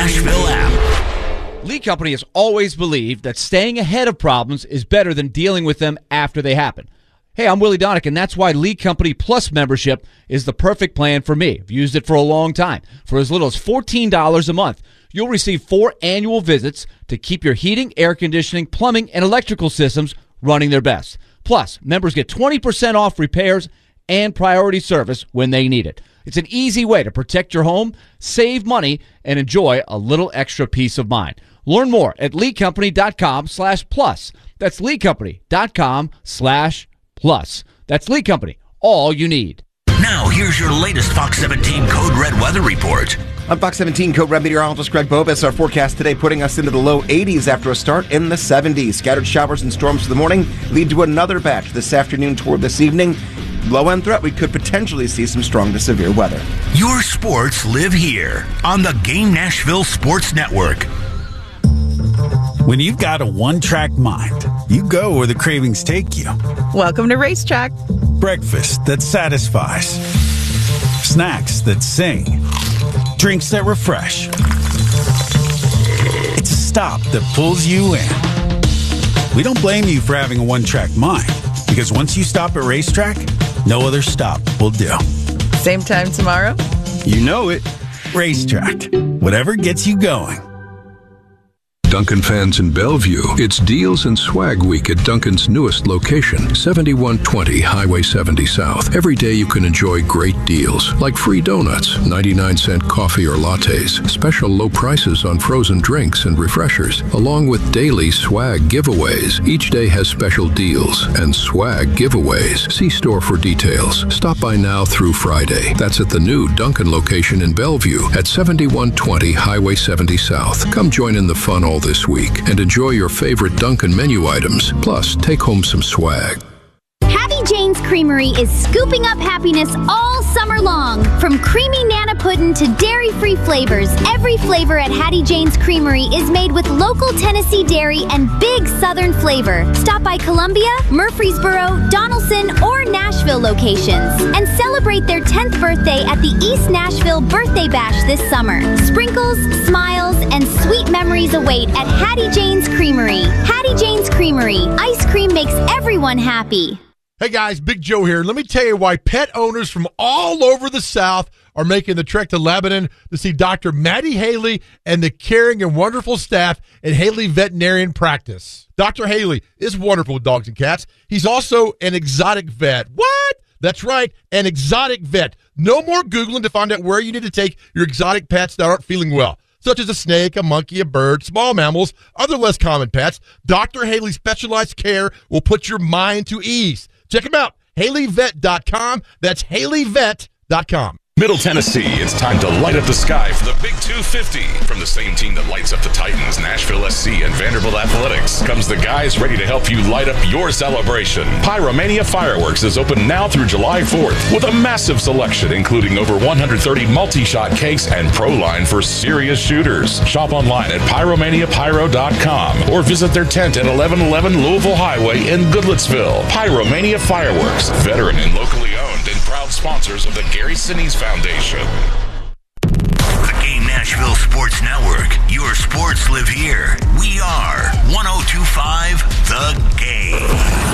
Nashville app. Lee Company has always believed that staying ahead of problems is better than dealing with them after they happen. Hey, I'm Willie Donick, and that's why Lee Company Plus membership is the perfect plan for me. I've used it for a long time. For as little as $14 a month, you'll receive 4 annual visits to keep your heating, air conditioning, plumbing, and electrical systems running their best. Plus, members get 20% off repairs and priority service when they need it. It's an easy way to protect your home, save money, and enjoy a little extra peace of mind. Learn more at leecompany.com/plus. That's leecompany.com/plus. That's Lee Company, all you need. Now, here's your latest Fox 17 Code Red weather report. I'm Fox 17 Code Red meteorologist Greg Bobus. Our forecast today putting us into the low 80s after a start in the 70s. Scattered showers and storms for the morning lead to another batch this afternoon toward this evening. Low-end threat, we could potentially see some strong to severe weather. Your sports live here on the Game Nashville Sports Network. When you've got a one-track mind, you go where the cravings take you. Welcome to Racetrack. Breakfast that satisfies. Snacks that sing. Drinks that refresh. It's a stop that pulls you in. We don't blame you for having a one-track mind, because once you stop at Racetrack, no other stop will do. Same time tomorrow? You know it. Racetrack. Whatever gets you going. Duncan fans in Bellevue, it's Deals and Swag Week at Duncan's newest location, 7120 Highway 70 South. Every day you can enjoy great deals, like free donuts, 99-cent coffee or lattes, special low prices on frozen drinks and refreshers, along with daily swag giveaways. Each day has special deals and swag giveaways. See store for details. Stop by now through Friday. That's at the new Duncan location in Bellevue at 7120 Highway 70 South. Come join in the fun all this week and enjoy your favorite Dunkin' menu items. Plus, take home some swag. Hattie Jane's Creamery is scooping up happiness all summer long. From creamy Nana Puddin' to dairy-free flavors, every flavor at Hattie Jane's Creamery is made with local Tennessee dairy and big Southern flavor. Stop by Columbia, Murfreesboro, Donaldson, or Nashville locations and celebrate their 10th birthday at the East Nashville Birthday Bash this summer. Sprinkles, smiles, and sweet memories await at Hattie Jane's Creamery. Hattie Jane's Creamery. Ice cream makes everyone happy. Hey guys, Big Joe here. Let me tell you why pet owners from all over the South are making the trek to Lebanon to see Dr. Maddie Haley and the caring and wonderful staff at Haley Veterinarian Practice. Dr. Haley is wonderful with dogs and cats. He's also an exotic vet. What? That's right, an exotic vet. No more Googling to find out where you need to take your exotic pets that aren't feeling well, such as a snake, a monkey, a bird, small mammals, other less common pets. Dr. Haley's specialized care will put your mind to ease. Check him out, HaleyVet.com. That's HaleyVet.com. Middle Tennessee, it's time to light up the sky for the Big 250. From the same team that lights up the Titans, Nashville SC, and Vanderbilt Athletics, comes the guys ready to help you light up your celebration. Pyromania Fireworks is open now through July 4th with a massive selection, including over 130 multi-shot cakes and pro line for serious shooters. Shop online at pyromaniapyro.com or visit their tent at 1111 Louisville Highway in Goodlettsville. Pyromania Fireworks, veteran and locally owned and proud sponsors of the Gary Sinise Foundation. The Game Nashville Sports Network. Your sports live here. We are 102.5 The Game.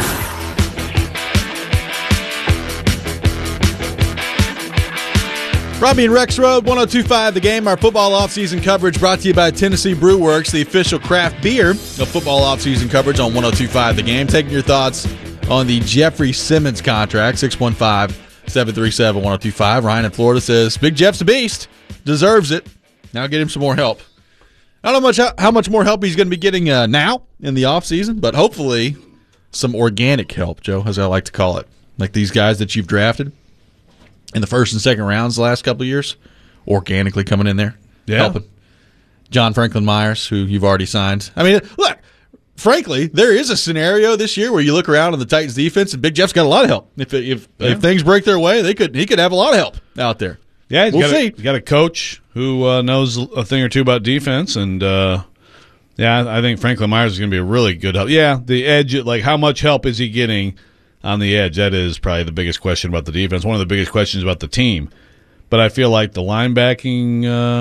Robbie and Rex Road, 102.5 The Game. Our football offseason coverage brought to you by Tennessee Brew Works, the official craft beer of football offseason coverage on 102.5 The Game. Taking your thoughts on the Jeffrey Simmons contract, 615-737-1025. Ryan in Florida says, Big Jeff's a beast. Deserves it. Now get him some more help. I don't know how much more help he's going to be getting now in the offseason, but hopefully some organic help, Joe, as I like to call it. Like these guys that you've drafted in the first and second rounds the last couple of years, organically coming in there, helping. John Franklin Myers, who you've already signed. I mean, look, frankly, there is a scenario this year where you look around on the Titans defense and Big Jeff's got a lot of help. If things break their way, he could have a lot of help out there. Yeah, we'll see. You got a coach who knows a thing or two about defense, and I think Franklin Myers is going to be a really good help. Yeah, the edge, like how much help is he getting on the edge? That is probably the biggest question about the defense. One of the biggest questions about the team. But I feel like the linebacking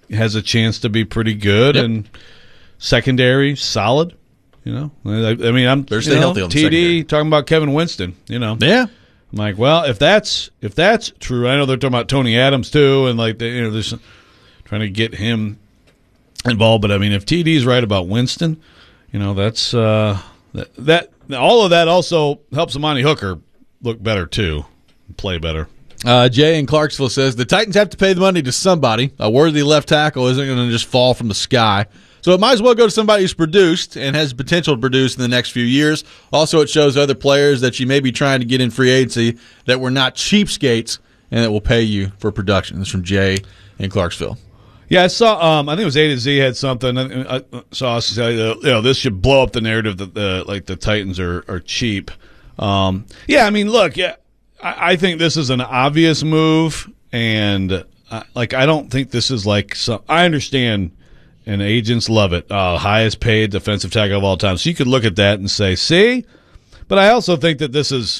has a chance to be pretty good, and secondary solid. You know, I mean, They're staying healthy on the TD secondary. talking about Kevin Winston. You know, Yeah. I'm like, well, if that's true, I know they're talking about Tony Adams too, and like they're trying to get him involved. But I mean, if TD's right about Winston, you know, that's that all of that also helps Amani Hooker look better too, play better. Jay in Clarksville says the Titans have to pay the money to somebody. A worthy left tackle isn't going to just fall from the sky. So it might as well go to somebody who's produced and has potential to produce in the next few years. Also, it shows other players that you may be trying to get in free agency that were not cheapskates and that will pay you for production. This is from Jay in Clarksville. Yeah, I saw. I think it was A to Z had something. I saw us say, this should blow up the narrative that the Titans are cheap. Yeah, I mean, look, yeah, I think this is an obvious move, and I don't think this is like some. I understand, and agents love it. Highest paid defensive tackle of all time. So you could look at that and say, see, but I also think that this is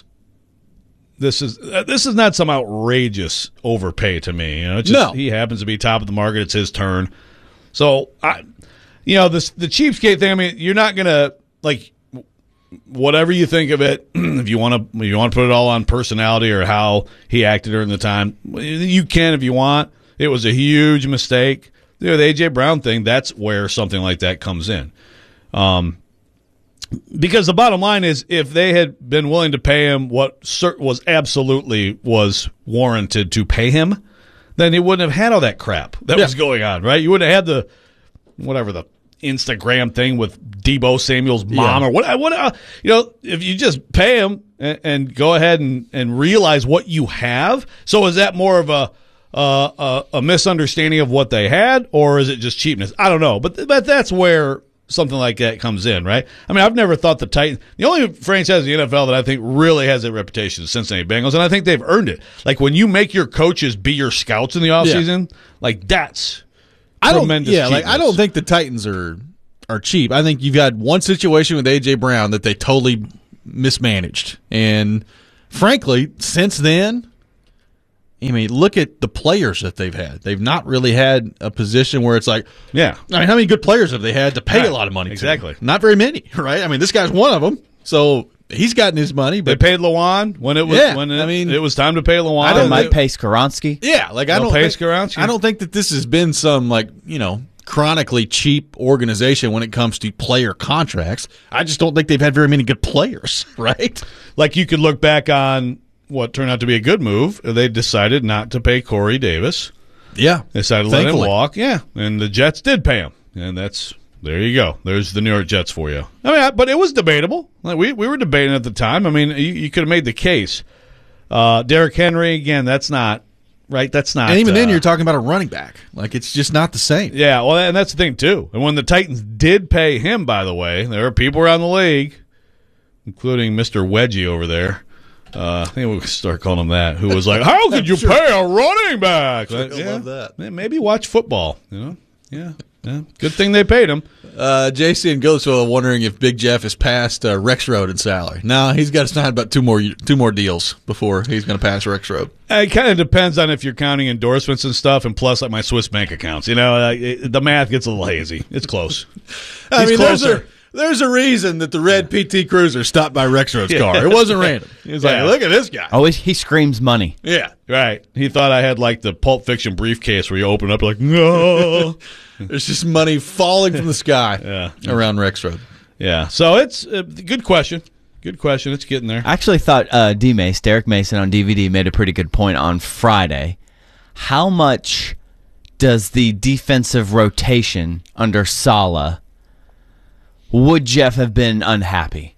not some outrageous overpay to me. You know, it's just, he happens to be top of the market. It's his turn. So the cheapskate thing. I mean, you're not gonna like whatever you think of it. If you want to put it all on personality or how he acted during the time, you can if you want. It was a huge mistake. The A.J. Brown thing. That's where something like that comes in. Because the bottom line is, if they had been willing to pay him what was absolutely warranted to pay him, then he wouldn't have had all that crap that was going on, right? You wouldn't have had the Instagram thing with Deebo Samuel's mom or what. If you just pay him and go ahead and realize what you have. So is that more of a misunderstanding of what they had, or is it just cheapness? I don't know, but that's where something like that comes in, right? I mean, I've never thought the Titans, the only franchise in the NFL that I think really has that reputation is Cincinnati Bengals, and I think they've earned it. Like, when you make your coaches be your scouts in the offseason, like, that's tremendous cheapness. I don't think the Titans are cheap. I think you've got one situation with A.J. Brown that they totally mismanaged. And, frankly, since then, I mean, look at the players that they've had. They've not really had a position where it's like, I mean, how many good players have they had to pay a lot of money Exactly. to? Not very many, right? I mean, this guy's one of them, so he's gotten his money. But they paid Lewan when it was it was time to pay Lewan. They might pay Skoronski. Yeah, like I don't think that this has been some chronically cheap organization when it comes to player contracts. I just don't think they've had very many good players, right? Like, you could look back on what turned out to be a good move. They decided not to pay Corey Davis. Yeah. They decided to let him walk. Yeah. And the Jets did pay him. And there you go. There's the New York Jets for you. I mean, but it was debatable. Like, we were debating at the time. I mean, you could have made the case. Derrick Henry, again, that's not, right? That's not. And even then, you're talking about a running back. Like, it's just not the same. Yeah, well, and that's the thing, too. And when the Titans did pay him, by the way, there are people around the league, including Mr. Wedgie over there, I think we could start calling him that, who was like, how could you pay a running back? I love that. Maybe watch football, Yeah. Good thing they paid him. JC and Goatsville are wondering if Big Jeff is past Rex Road in salary. No, he's got to sign about two more deals before he's going to pass Rex Road. It kind of depends on if you're counting endorsements and stuff, and plus like my Swiss bank accounts. The math gets a little hazy. It's close. I mean, there's a reason that the red PT Cruiser stopped by Rex Road's car. It wasn't random. He was like, look at this guy. Oh, he screams money. Yeah. Right. He thought I had like the Pulp Fiction briefcase where you open up like, no. There's just money falling from the sky around Rex Road. Yeah. So it's a good question. Good question. It's getting there. I actually thought Derek Mason on DVD made a pretty good point on Friday. How much does the defensive rotation under Saleh, would Jeff have been unhappy?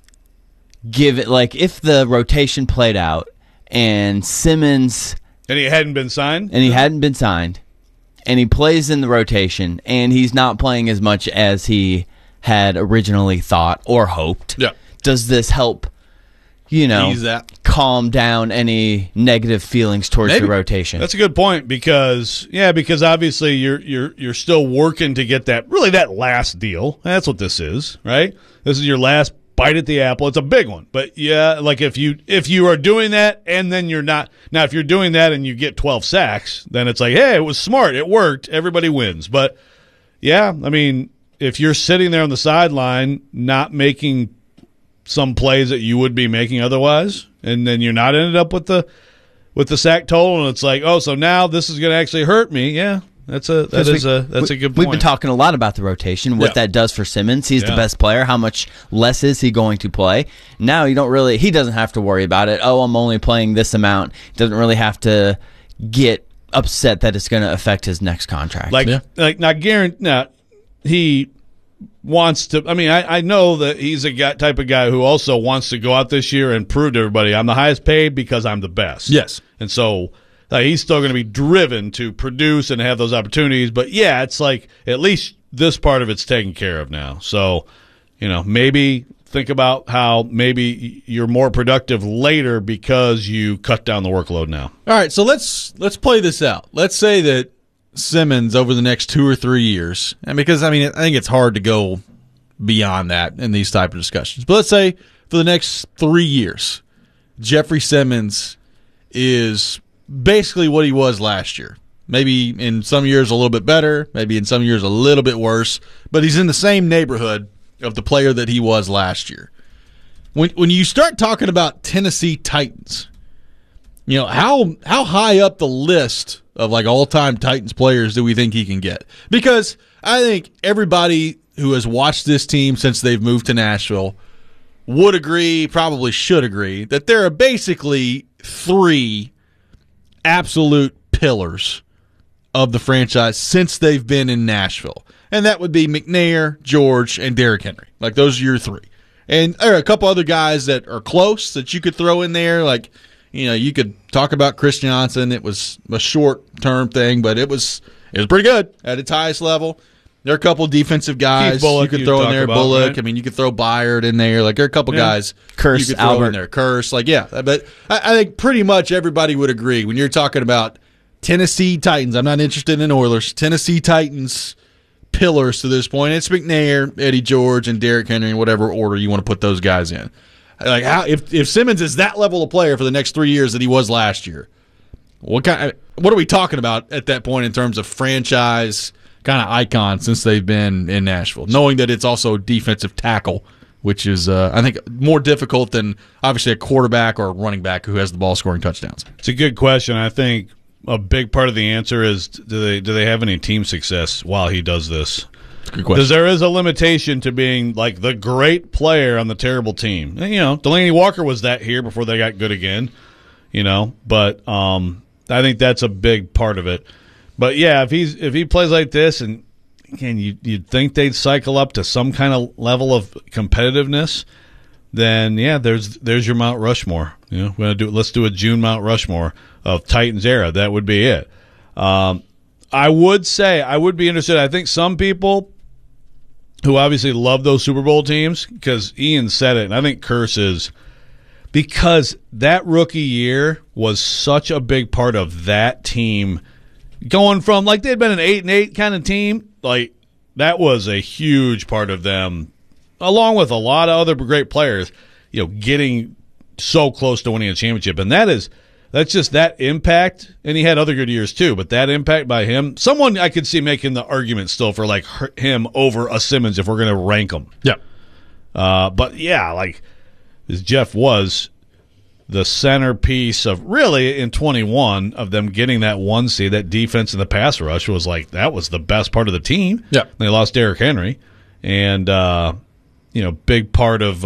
If the rotation played out and Simmons... And he hadn't been signed? And he plays in the rotation, and he's not playing as much as he had originally thought or hoped. Yeah. Does this help, ease that, calm down any negative feelings towards the rotation? That's a good point because obviously you're still working to get that last deal. That's what this is, right? This is your last bite at the apple. It's a big one. But, yeah, like if you are doing that and then you're not – now, if you're doing that and you get 12 sacks, then it's like, hey, it was smart. It worked. Everybody wins. But, yeah, I mean, if you're sitting there on the sideline not making some plays that you would be making otherwise, and then you're not ended up with the sack total, and it's like, oh, so now this is going to actually hurt me. Yeah, that's a good point. We've been talking a lot about the rotation, what that does for Simmons. He's the best player. How much less is he going to play? Now he doesn't have to worry about it. Oh, I'm only playing this amount. He doesn't really have to get upset that it's going to affect his next contract. He wants to. I mean, I know that he's a type of guy who also wants to go out this year and prove to everybody I'm the highest paid because I'm the best. Yes, and so he's still going to be driven to produce and have those opportunities. But yeah, it's like at least this part of it's taken care of now. So maybe think about how maybe you're more productive later because you cut down the workload now. All right, so let's play this out. Let's say that Simmons over the next 2 or 3 years, and because I think it's hard to go beyond that in these type of discussions, but let's say for the next 3 years, Jeffrey Simmons is basically what he was last year. Maybe in some years a little bit better, maybe in some years a little bit worse, but he's in the same neighborhood of the player that he was last year. When you start talking about Tennessee Titans, how high up the list of like all-time Titans players do we think he can get? Because I think everybody who has watched this team since they've moved to Nashville would agree, probably should agree, that there are basically 3 absolute pillars of the franchise since they've been in Nashville. And that would be McNair, George, and Derrick Henry. Like, those are your 3. And there are a couple other guys that are close that you could throw in there. Like, you could talk about Chris Johnson. It was a short-term thing, but it was pretty good at its highest level. There are a couple defensive guys you could throw in there. Bullock. Right? You could throw Byard in there. Like, there are a couple guys Curse, you could throw in there. Curse. Like, yeah. But I think pretty much everybody would agree when you're talking about Tennessee Titans. I'm not interested in Oilers. Tennessee Titans pillars to this point. It's McNair, Eddie George, and Derrick Henry in whatever order you want to put those guys in. Like, how if Simmons is that level of player for the next 3 years that he was last year, what are we talking about at that point in terms of franchise kind of icon since they've been in Nashville? Knowing that it's also defensive tackle, which is I think more difficult than obviously a quarterback or a running back who has the ball scoring touchdowns. It's a good question. I think a big part of the answer is do they have any team success while he does this? Because there is a limitation to being like the great player on the terrible team. And, Delaney Walker was that here before they got good again. But I think that's a big part of it. But yeah, if he plays like this, and again, you'd think they'd cycle up to some kind of level of competitiveness. Then yeah, there's your Mount Rushmore. Let's do a June Mount Rushmore of Titans era. That would be it. I would say I would be interested. I think some people who obviously love those Super Bowl teams, because Ian said it, and I think Curse is, because that rookie year was such a big part of that team going from, like, they'd been an 8-8 kind of team. Like, that was a huge part of them, along with a lot of other great players, getting so close to winning a championship. And that's just that impact, and he had other good years too, but that impact by him, someone I could see making the argument still for like him over a Simmons if we're going to rank them. Yeah. But yeah, like Jeff was the centerpiece of really in 21 of them getting that 1 seed. That defense in the pass rush was like, that was the best part of the team. Yeah. They lost Derrick Henry, and big part of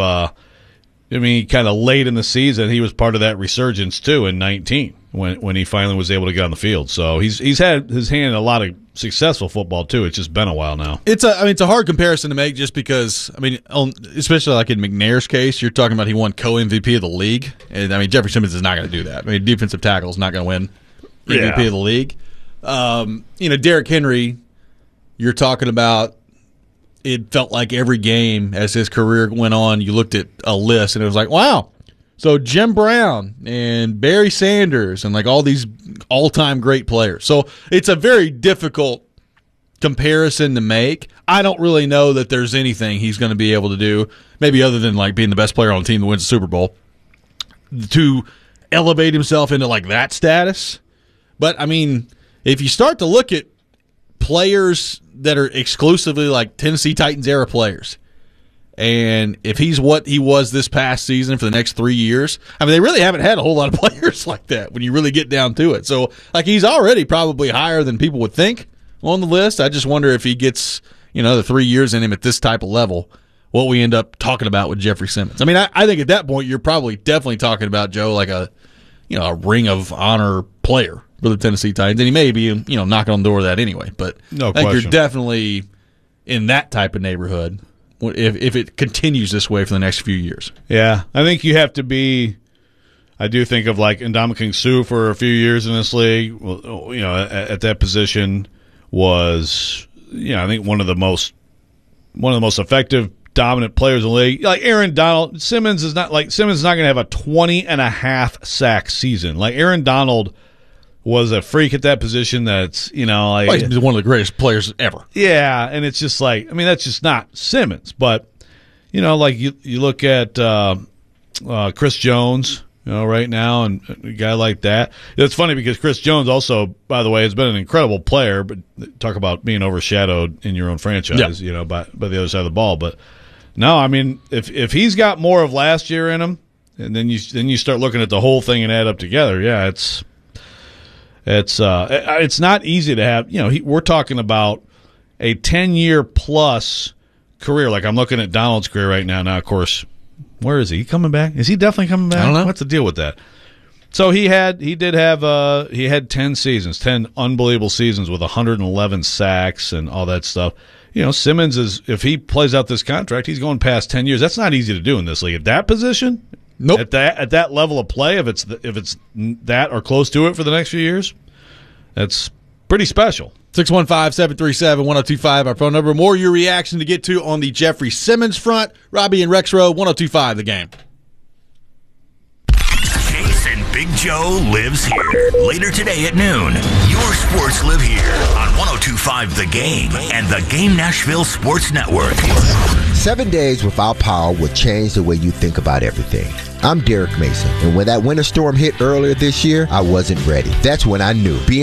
kind of late in the season, he was part of that resurgence too in 19 when he finally was able to get on the field. So he's had his hand in a lot of successful football too. It's just been a while now. It's a hard comparison to make just because especially like in McNair's case, you're talking about he won co-MVP of the league, and Jeffrey Simmons is not going to do that. Defensive tackle is not going to win MVP of the league. Derrick Henry, you're talking about. It felt like every game as his career went on, you looked at a list and it was like, wow. So Jim Brown and Barry Sanders and like all these all-time great players. So it's a very difficult comparison to make. I don't really know that there's anything he's going to be able to do, maybe other than like being the best player on the team that wins the Super Bowl, to elevate himself into like that status. But I mean, if you start to look at players that are exclusively like Tennessee Titans era players, and if he's what he was this past season for the next 3 years, I mean, they really haven't had a whole lot of players like that when you really get down to it. So, like, he's already probably higher than people would think on the list. I just wonder if he gets, the 3 years in him at this type of level, what we end up talking about with Jeffrey Simmons. I mean, I think at that point you're probably definitely talking about, Joe, like a Ring of Honor player for the Tennessee Titans, and he may be, knocking on the door of that anyway. But no I think question. you're definitely in that type of neighborhood if it continues this way for the next few years. Yeah, I think you have to be. I do think of like Ndamukong Suh for a few years in this league. Well, at that position was, I think one of the most effective, dominant players in the league. Like Aaron Donald, Simmons is not going to have a 20.5 sack season. Like Aaron Donald was a freak at that position. That's he's one of the greatest players ever. Yeah, and it's just like, I mean, that's just not Simmons. But like you look at Chris Jones, right now, and a guy like that. It's funny because Chris Jones also, by the way, has been an incredible player. But talk about being overshadowed in your own franchise, by the other side of the ball. But no, I mean, if he's got more of last year in him, and then you start looking at the whole thing and add up together, yeah, it's not easy to have. We're talking about a 10-year plus career. Like I'm looking at Donald's career right now. Now, of course, where is he coming back? Is he definitely coming back? I don't know. What's the deal with that? So he had 10 seasons, 10 unbelievable seasons with 111 sacks and all that stuff. Simmons if he plays out this contract, he's going past 10 years. That's not easy to do in this league. At that position, nope. At that level of play, if it's that or close to it for the next few years, that's pretty special. 615-737-1025, our phone number. More your reaction to get to on the Jeffrey Simmons front. Robbie and Rexroad, 1025 The Game. Jason Big Joe lives here. Later today at noon, your sports live here on 1025 The Game and the Game Nashville Sports Network. 7 days without power will change the way you think about everything. I'm Derek Mason, and when that winter storm hit earlier this year, I wasn't ready. That's when I knew being